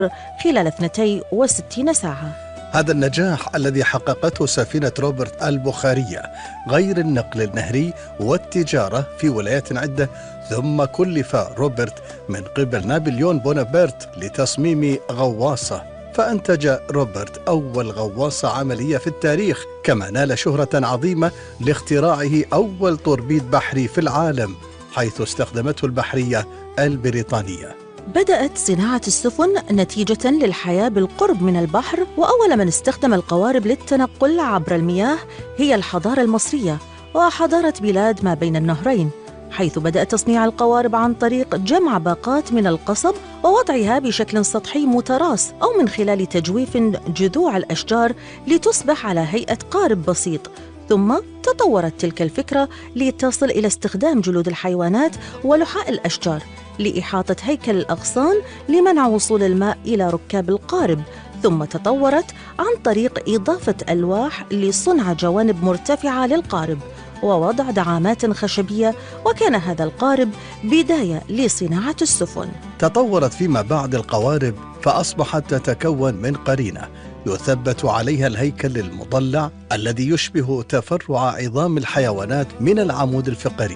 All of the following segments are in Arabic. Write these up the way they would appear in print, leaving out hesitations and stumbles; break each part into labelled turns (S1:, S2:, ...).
S1: خلال 62 ساعة.
S2: هذا النجاح الذي حققته سفينة روبرت البخارية غير النقل النهري والتجارة في ولايات عدة، ثم كلف روبرت من قبل نابليون بونابرت لتصميم غواصة، فأنتج روبرت أول غواصة عملية في التاريخ، كما نال شهرة عظيمة لاختراعه أول توربيد بحري في العالم، حيث استخدمته البحرية البريطانية.
S1: بدأت صناعة السفن نتيجة للحياة بالقرب من البحر، وأول من استخدم القوارب للتنقل عبر المياه هي الحضارة المصرية وحضارة بلاد ما بين النهرين، حيث بدأ تصنيع القوارب عن طريق جمع باقات من القصب ووضعها بشكل سطحي متراص أو من خلال تجويف جذوع الأشجار لتصبح على هيئة قارب بسيط. ثم تطورت تلك الفكرة لتصل إلى استخدام جلود الحيوانات ولحاء الأشجار لإحاطة هيكل الأغصان لمنع وصول الماء إلى ركاب القارب، ثم تطورت عن طريق إضافة ألواح لصنع جوانب مرتفعة للقارب ووضع دعامات خشبية، وكان هذا القارب بداية لصناعة السفن.
S2: تطورت فيما بعد القوارب فأصبحت تتكون من قرينة يثبت عليها الهيكل المضلع الذي يشبه تفرع عظام الحيوانات من العمود الفقري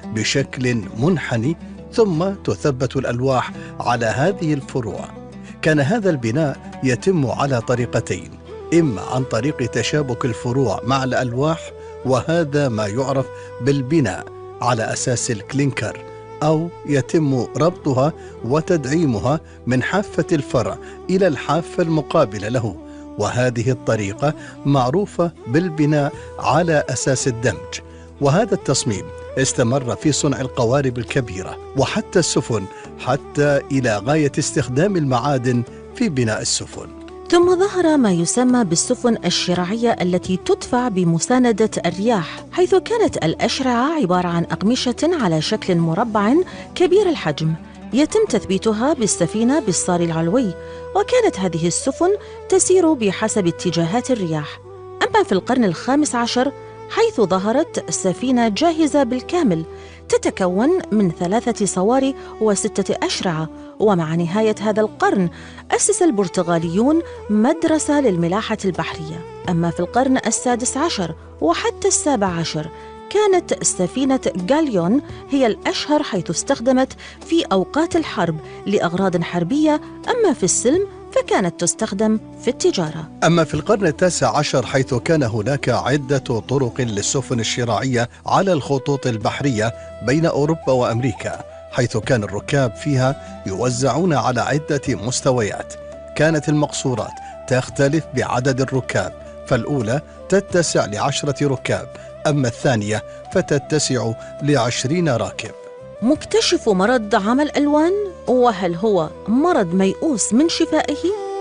S2: بشكل منحني، ثم تثبت الألواح على هذه الفروع. كان هذا البناء يتم على طريقتين، إما عن طريق تشابك الفروع مع الألواح، وهذا ما يعرف بالبناء على أساس الكلينكر، أو يتم ربطها وتدعيمها من حافة الفرع إلى الحافة المقابلة له، وهذه الطريقة معروفة بالبناء على أساس الدمج. وهذا التصميم استمر في صنع القوارب الكبيرة وحتى السفن، حتى إلى غاية استخدام المعادن في بناء السفن.
S1: ثم ظهر ما يسمى بالسفن الشراعية التي تدفع بمساندة الرياح، حيث كانت الأشرعة عبارة عن أقمشة على شكل مربع كبير الحجم يتم تثبيتها بالسفينة بالصار العلوي، وكانت هذه السفن تسير بحسب اتجاهات الرياح. أما في القرن ال15 حيث ظهرت سفينة جاهزة بالكامل تتكون من 3 صواري و6 أشرعة. ومع نهاية هذا القرن أسس البرتغاليون مدرسة للملاحة البحرية. أما في القرن ال16 وحتى ال17 كانت سفينة غاليون هي الأشهر، حيث استخدمت في أوقات الحرب لأغراض حربية، أما في السلم فكانت تستخدم في التجارة.
S2: أما في القرن ال19 حيث كان هناك عدة طرق للسفن الشراعية على الخطوط البحرية بين أوروبا وأمريكا، حيث كان الركاب فيها يوزعون على عدة مستويات. كانت المقصورات تختلف بعدد الركاب، فالأولى تتسع ل10 ركاب، أما الثانية فتتسع ل20 راكب.
S1: مكتشف مرض عمى الألوان، وهل هو مرض ميؤوس من شفائه؟